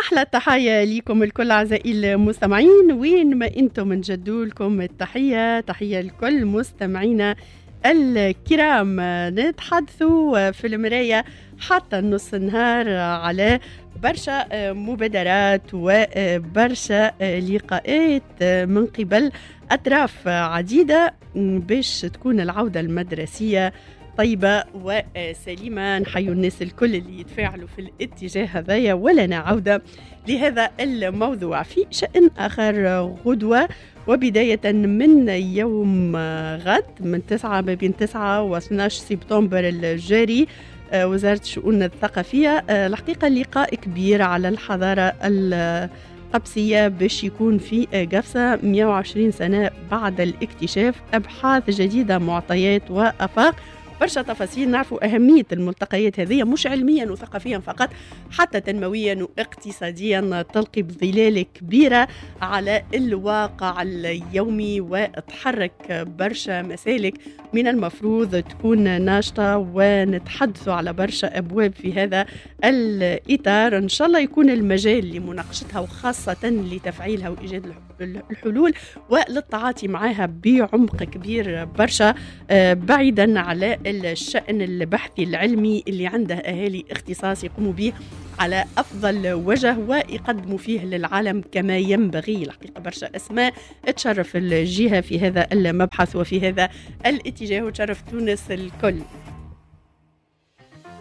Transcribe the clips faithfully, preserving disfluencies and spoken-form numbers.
أحلى تحية لكم الكل أعزائي المستمعين، وين ما أنتم نجدوا لكم التحية. تحية لكل مستمعينا الكرام. نتحدثوا في المراية حتى نص النهار على برشا مبادرات وبرشا لقاءات من قبل أطراف عديدة باش تكون العودة المدرسية طيبة وسليمة. نحيو الناس الكل اللي يتفاعلوا في الاتجاه هذايا، ولنا عودة لهذا الموضوع في شأن آخر. غدوة وبداية من يوم غد من تسعة ما بين تسعة و اثني عشر سبتمبر الجاري، وزارة الشؤون الثقافية الحقيقة لقاء كبير على الحضارة القبسية باش يكون في قفصة مئة وعشرين سنة بعد الاكتشاف، أبحاث جديدة، معطيات وآفاق، برشا تفاصيل. نعرفوا أهمية الملتقيات هذه مش علميا وثقافيا فقط، حتى تنمويا واقتصاديا، تلقي بظلال كبيرة على الواقع اليومي وتحرك برشا مسالك من المفروض تكون ناشطة، ونتحدثوا على برشا أبواب في هذا الإطار. إن شاء الله يكون المجال لمناقشتها وخاصة لتفعيلها وإيجاد الحلول وللتعاطي معها بعمق كبير برشا، بعيدا على الشأن البحثي العلمي اللي عنده أهالي اختصاص يقوموا به على أفضل وجه ويقدموا فيه للعالم كما ينبغي. الحقيقة برشا أسماء تشرف الجهة في هذا المبحث وفي هذا الاتجاه، وتشرف تونس الكل.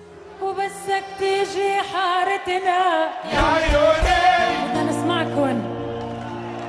وبسك تيجي حارتنا يا عيوني بدنا نسمعكم.